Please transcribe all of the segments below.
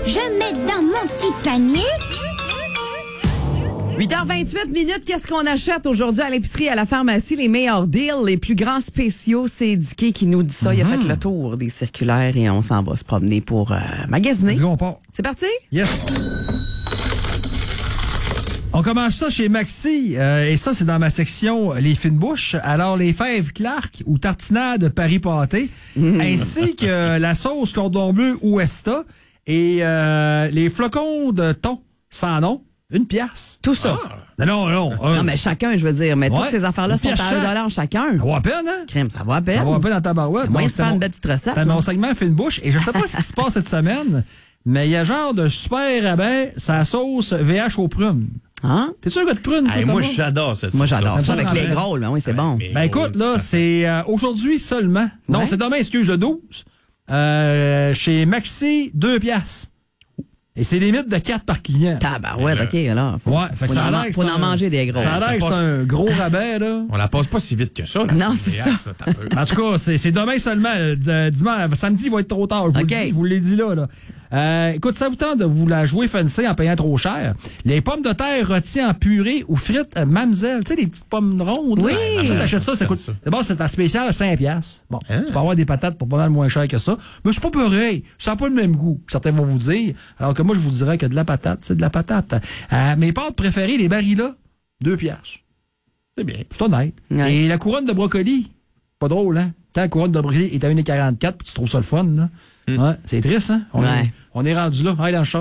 je mets dans mon petit panier. 8h28 minutes, qu'est-ce qu'on achète aujourd'hui à l'épicerie, à la pharmacie? Les meilleurs deals, les plus grands spéciaux. C'est Dicky qui nous dit ça. Il a fait le tour des circulaires et on s'en va se promener pour magasiner. Let's go, on part. C'est parti? Yes. On commence ça chez Maxi, et ça, c'est dans ma section les fines bouches. Alors, les fèves Clark ou tartinade Paris pâté, ainsi que la sauce cordon bleu Ouesta et les flocons de thon sans nom, 1 piastre. Tout ça. Non. Non, mais chacun, je veux dire. Mais toutes ces affaires-là sont à $1 chacun. Ça vaut à peine, hein? Crème, ça va à peine. Ça vaut à peine dans ta barouette. Moi, c'est pas une belle petite recette. C'est mon segment fine bouche, et je sais pas ce qui se passe cette semaine, mais il y a genre de super rabais, sa sauce VH aux prunes. Hein? T'es sûr que de prunes? Hey, moi, j'adore cette sauce. Moi, j'adore ça avec ça, les gros, là. Oui, c'est bon. Ben écoute, là, c'est aujourd'hui seulement. Non, Ouais. c'est demain, excuse, le 12. Chez Maxi, 2 piastres. Et c'est limite de 4 par client. Tabarouette, OK, là. Faut Fait que ça a l'air que faut c'est en manger des gros. Ça a l'air que c'est un gros rabais, là. On la passe pas si vite que ça. Là, Non, c'est ça. En tout cas, c'est demain seulement. Dimanche, samedi, il va être trop tard. Je vous l'ai dit là. Écoute, ça vous tente de vous la jouer fancy en payant trop cher. Les pommes de terre rôties en purée ou frites Mamzelle. Tu sais, les petites pommes rondes. Oui. Là. Tu t'achètes ça, ça coûte. D'abord, c'est un spécial à 5 piastres. Bon, tu peux avoir des patates pour pas mal moins cher que ça. Mais c'est pas pareil. Ça n'a pas le même goût. Certains vont vous dire. Alors que moi, je vous dirais que de la patate, c'est de la patate. Mes pâtes préférées, les Barilla, 2 piastres. C'est bien. C'est honnête. Ouais. Et la couronne de brocoli, pas drôle, hein? Tant la couronne de brocoli est à 1,44 puis tu trouves ça le fun, là. Ouais, c'est triste, hein? On est rendu là. Allez dans le char.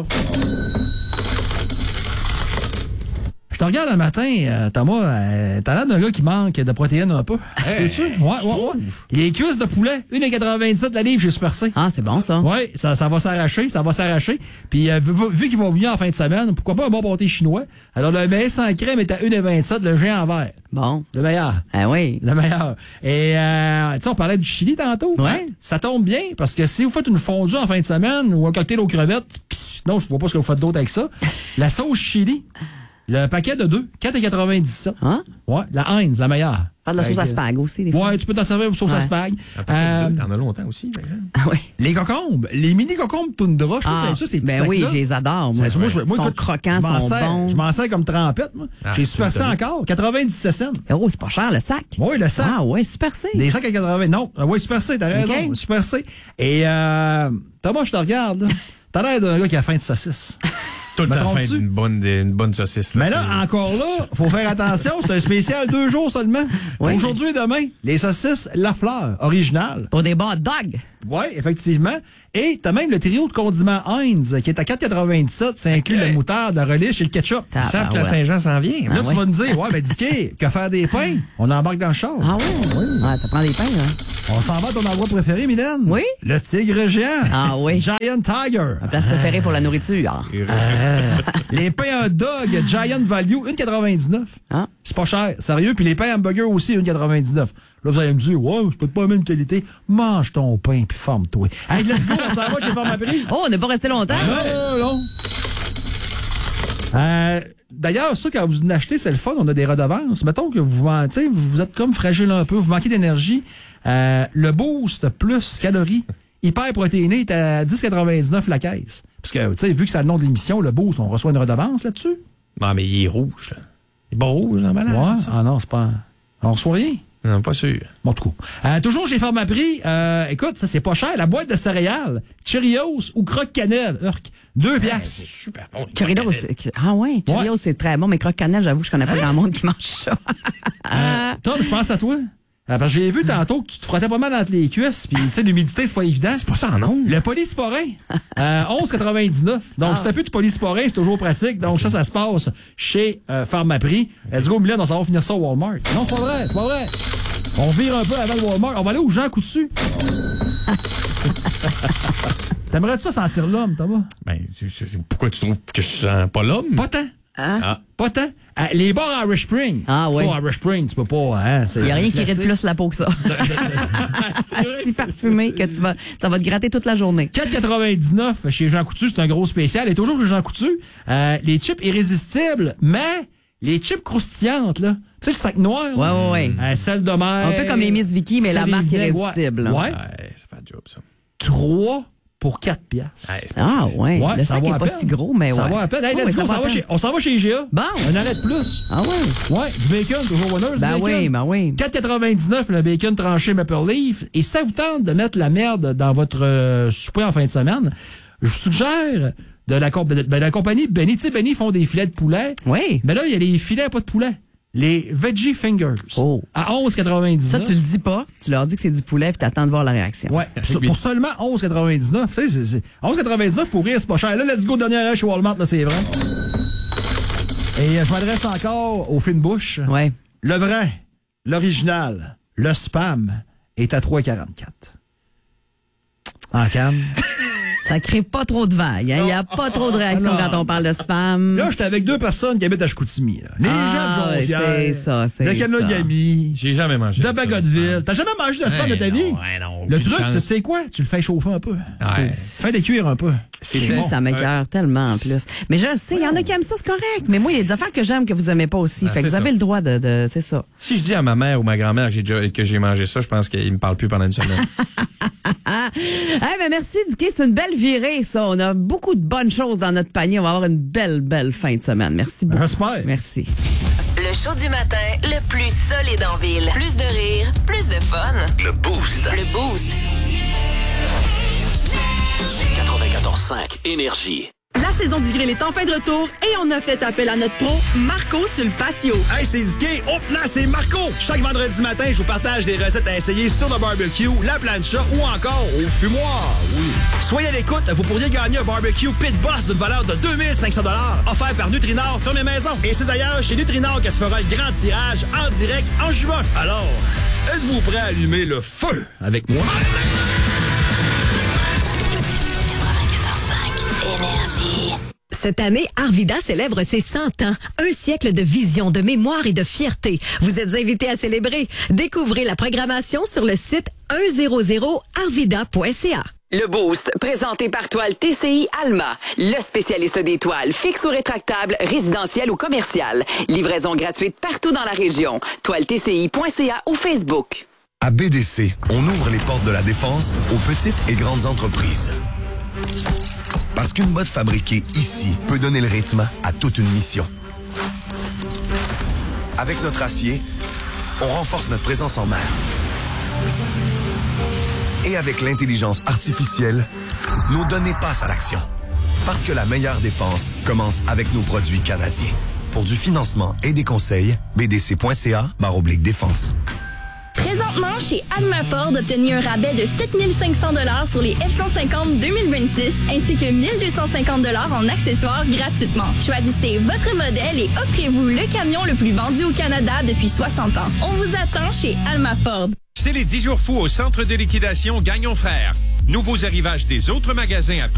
Je te regarde le matin, Thomas, t'as l'air d'un gars qui manque de protéines un peu. Sais-tu? Ouais. Les cuisses de poulet, 1,97 la livre chez Super C. Ah, c'est bon, ça. Oui, ça va s'arracher. Puis, vu qu'ils vont venir en fin de semaine, pourquoi pas un bon pâté chinois? Alors, le maïs sans crème est à 1,27, le géant en vert. Bon. Le meilleur. Ah oui. Le meilleur. Et, tu sais, on parlait du chili tantôt. Ouais. Hein? Ça tombe bien, parce que si vous faites une fondue en fin de semaine ou un cocktail aux crevettes, pis, non, je vois pas ce que vous faites d'autre avec ça. La sauce chili, le paquet de 2, 4,97. Hein? Ouais, la Heinz, la meilleure. Faire de la sauce à spag aussi, des fois. Ouais, tu peux t'en servir pour sauce à spag. T'en as longtemps aussi, par exemple. Ah oui. Les cocombes, les mini cocombes Tundra, je sais pas, ça, c'est ben oui, je les adore. Moi, moi, ils sont croquants, sont bons. Je m'en sers comme trempette, moi. J'ai Super C encore, 97 cents. Oh, c'est pas cher, le sac. Oui, le sac. Ah ouais, Super C. Des sacs à 80. Non, oui, Super C, t'as raison. Okay. Super C. Et, Thomas, je te regarde, là. T'as l'air d'un gars qui a faim de saucisse. Tout le temps faim d'une bonne saucisse. Mais là, encore là, faut faire attention, c'est un spécial 2 jours seulement. Oui. Aujourd'hui et demain, les saucisses La Fleur, originales. Pour des bons dogs. Oui, effectivement. Et t'as même le trio de condiments Heinz qui est à 4,97. Ça inclut la moutarde, la relish et le ketchup. Ils savent que la Saint-Jean s'en vient. Là, tu vas me dire, ouais, mais Dicky, que faire des pains? On embarque dans le char. Ah oui? Ouais, ça prend des pains, hein. On s'en va à ton endroit préféré, Mylène? Oui. Le tigre géant. Ah oui. Giant Tiger. Ma place préférée pour la nourriture. Les pains hot dog Giant Value, 1,99. Ah. C'est pas cher, sérieux. Puis les pains hamburger aussi, 1,99. Là, vous allez me dire, ouais, c'est peut-être pas la même qualité. Mange ton pain puis forme-toi. Hey, let's go, on s'en va chez Pharmaprix. Oh, on n'est pas resté longtemps. Non. D'ailleurs, ça, quand vous en achetez, c'est le fun, on a des redevances. Mettons que vous êtes comme fragile un peu, vous manquez d'énergie. Le Boost plus calories, hyper protéiné, est à 10,99 la caisse. Parce que, tu sais, vu que c'est le nom de l'émission, le Boost, on reçoit une redevance là-dessus. Non, mais il est rouge, là. Il est pas rouge, l'emballage. Ouais. Ah non, c'est pas... On reçoit rien. Non, pas sûr. Bon, tout coup. Toujours chez Pharmaprix, écoute, ça, c'est pas cher. La boîte de céréales, Cheerios ou Croque-Cannelle, 2 piastres. C'est super bon. Cheerios, ah ouais, Cheerios, c'est très bon, mais croque-cannelle, j'avoue, je connais pas grand monde qui mange ça. Tom, je pense à toi. Parce que j'ai vu tantôt que tu te frottais pas mal entre les cuisses, puis tu sais, l'humidité, c'est pas évident. C'est pas ça en ondes. Le polysporin, 11,99. Donc, si t'as plus de polysporin, c'est toujours pratique. Donc, ça se passe chez Pharmaprix. Let's go, Mylène, on s'en va finir ça au Walmart. Non, c'est pas vrai. On vire un peu avant le Walmart. On va aller au Jean Coutu. T'aimerais-tu ça sentir l'homme, Thomas? Ben, pourquoi tu trouves que je sens pas l'homme? Pas tant. Hein? Ah. Pas tant. Les bars Irish Spring. Ah oui. Ça, Irish Spring, tu peux pas, hein. Il n'y a rien qui irrite plus la peau que ça. C'est si parfumé que ça va te gratter toute la journée. 4,99 chez Jean Coutu, c'est un gros spécial. Et toujours chez Jean Coutu, les chips irrésistibles, mais les chips croustillantes, là. Tu sais, le sac noir. Ouais. Sel de mer. Un peu comme les Miss Vicky, mais la marque irrésistible. Ouais. Ça fait un job, ça. 3 pour 4 piastres. Ouais, c'est pas Ah, cher. ouais. Ouais, Le ça sac va n'est à pas peine. si gros, mais Ça ouais. va à peine. Hey, Oh, let's oui, go, ça va à peine. on s'en va chez IGA. Bon. Un arrêt de plus. Ah, ouais. Ouais, du bacon, toujours bonheur, du Ben bacon. oui, ben oui. 4,99 le bacon tranché Maple Leaf. Et ça vous tente de mettre la merde dans votre souper en fin de semaine, je vous suggère de la compagnie Benny. Tu sais, Benny font des filets de poulet. Oui. Mais là, il y a les filets à pas de poulet. Les Veggie Fingers. Oh. À 11,99. Ça, tu le dis pas. Tu leur dis que c'est du poulet puis t'attends de voir la réaction. Ouais, pour seulement 11,99. Tu sais, c'est 11,99 pour rire, c'est pas cher. Là, let's go, dernière chez Walmart, là, c'est vrai. Et je m'adresse encore aux fines bouches. Ouais. Le vrai, l'original, le spam est à 3,44. En canne. Ça crée pas trop de vagues. Hein? Il n'y a pas trop de réactions Ah non. quand on parle de spam. Là, j'étais avec 2 personnes qui habitent à Chicoutimi. Là. Les gens de Jonquière, c'est ça, c'est de Kanagami, J'ai jamais mangé de ça, Bagotville. T'as jamais mangé de spam de ta vie? Ouais, non. Le aucune truc, chance. tu sais quoi? Tu le fais chauffer un peu. Ouais. Fais des cuire un peu. C'était Oui, ça m'écoeure tellement en plus. Mais je sais, il y en a qui aiment ça, c'est correct. Mais moi, il y a des affaires que j'aime que vous aimez pas aussi. Ah, Fait que c'est vous avez ça. le droit de c'est ça. Si je dis à ma mère ou ma grand-mère que j'ai mangé ça, je pense qu'ils me parlent plus pendant une semaine. Mais merci, Dicky. C'est une belle virée, ça. On a beaucoup de bonnes choses dans notre panier. On va avoir une belle fin de semaine. Merci beaucoup. J'espère. Merci. Le show du matin le plus solide en ville. Plus de rire, plus de fun. Le Boost. Le Boost. 94.5 Énergie. La saison du grill est enfin de retour et on a fait appel à notre pro, Marco sur le patio. Hey, c'est Dicky. Hop là, c'est Marco. Chaque vendredi matin, je vous partage des recettes à essayer sur le barbecue, la plancha ou encore au fumoir. Oui. Soyez à l'écoute, vous pourriez gagner un barbecue Pit Boss d'une valeur de 2500 $, offert par Nutrinor Ferme Maison. Et c'est d'ailleurs chez Nutrinor que se fera le grand tirage en direct en juin. Alors, êtes-vous prêt à allumer le feu avec moi? 94.5 Énergie. Cette année, Arvida célèbre ses 100 ans. Un siècle de vision, de mémoire et de fierté. Vous êtes invités à célébrer. Découvrez la programmation sur le site 100arvida.ca. Le Boost, présenté par Toile TCI Alma, le spécialiste des toiles fixes ou rétractables, résidentielles ou commerciales. Livraison gratuite partout dans la région. ToileTCI.ca ou Facebook. À BDC, on ouvre les portes de la défense aux petites et grandes entreprises. Parce qu'une botte fabriquée ici peut donner le rythme à toute une mission. Avec notre acier, on renforce notre présence en mer. Et avec l'intelligence artificielle, nos données passent à l'action. Parce que la meilleure défense commence avec nos produits canadiens. Pour du financement et des conseils, bdc.ca/défense. Présentement, chez Alma Ford, obtenez un rabais de 7 500 $ sur les F-150 2026 ainsi que 1 250 $ en accessoires gratuitement. Choisissez votre modèle et offrez-vous le camion le plus vendu au Canada depuis 60 ans. On vous attend chez Alma Ford. C'est les 10 jours fous au centre de liquidation Gagnon Frères. Nouveaux arrivages des autres magasins à